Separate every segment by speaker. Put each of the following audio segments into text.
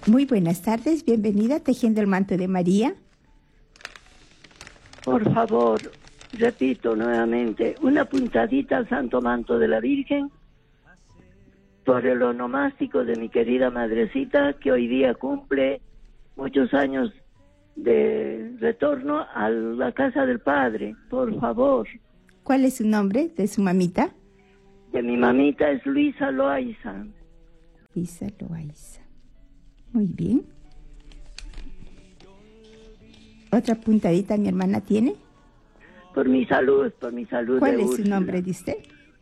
Speaker 1: Muy buenas tardes, bienvenida a Tejiendo el Manto de María.
Speaker 2: Por favor, repito nuevamente, una puntadita al Santo Manto de la Virgen por el onomástico de mi querida madrecita, que hoy día cumple muchos años de retorno a la casa del Padre, por favor.
Speaker 1: ¿Cuál es su nombre de su mamita?
Speaker 2: De mi mamita es Luisa Loaiza.
Speaker 1: Luisa Loaiza. Muy bien. ¿Otra puntadita mi hermana tiene?
Speaker 2: Por mi salud.
Speaker 1: ¿Cuál es su nombre de usted?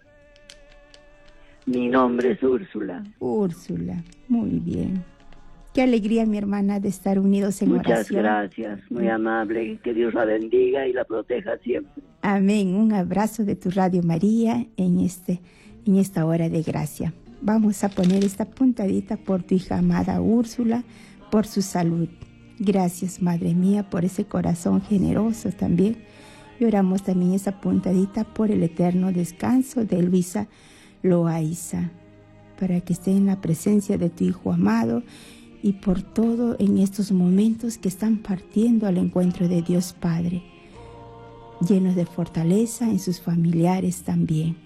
Speaker 2: Mi nombre es Úrsula.
Speaker 1: Úrsula, muy bien. Qué alegría, mi hermana, de estar unidos en oración.
Speaker 2: Muchas gracias, muy amable. Que Dios la bendiga y la proteja siempre.
Speaker 1: Amén. Un abrazo de tu Radio María en esta hora de gracia. Vamos a poner esta puntadita por tu hija amada Úrsula, por su salud. Gracias, Madre mía, por ese corazón generoso también. Y oramos también esa puntadita por el eterno descanso de Luisa Loaiza, para que esté en la presencia de tu Hijo amado y por todo en estos momentos que están partiendo al encuentro de Dios Padre, llenos de fortaleza en sus familiares también.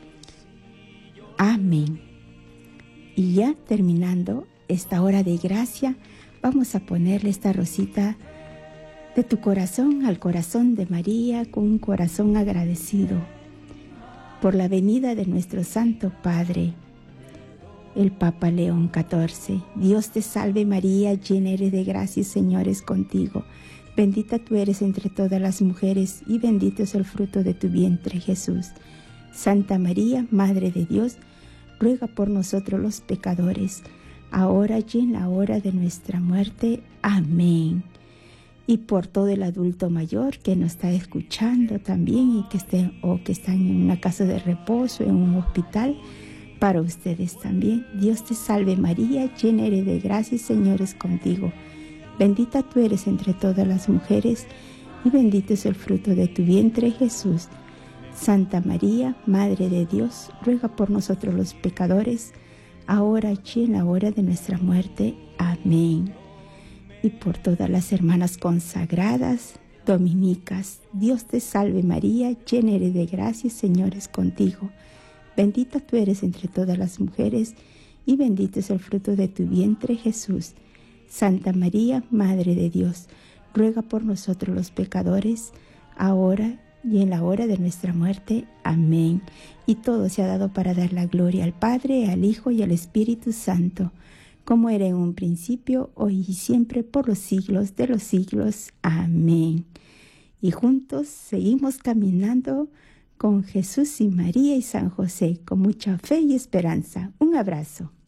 Speaker 1: Amén. Y ya terminando esta hora de gracia, vamos a ponerle esta rosita de tu corazón al corazón de María con un corazón agradecido por la venida de nuestro Santo Padre, el Papa León XIV. Dios te salve María, llena eres de gracia, el Señor es contigo. Bendita tú eres entre todas las mujeres y bendito es el fruto de tu vientre, Jesús. Santa María, Madre de Dios, ruega por nosotros los pecadores, ahora y en la hora de nuestra muerte. Amén. Y por todo el adulto mayor que nos está escuchando también y que están en una casa de reposo, en un hospital, para ustedes también. Dios te salve María, llena eres de gracia, el Señor es contigo. Bendita tú eres entre todas las mujeres y bendito es el fruto de tu vientre, Jesús. Santa María, Madre de Dios, ruega por nosotros los pecadores, ahora y en la hora de nuestra muerte. Amén. Y por todas las hermanas consagradas, dominicas, Dios te salve María, llena eres de gracia, el Señor es contigo. Bendita tú eres entre todas las mujeres y bendito es el fruto de tu vientre, Jesús. Santa María, Madre de Dios, ruega por nosotros los pecadores, ahora y en la hora de nuestra muerte. Amén. Y todo se ha dado para dar la gloria al Padre, al Hijo y al Espíritu Santo, como era en un principio, hoy y siempre, por los siglos de los siglos. Amén. Y juntos seguimos caminando con Jesús y María y San José, con mucha fe y esperanza. Un abrazo.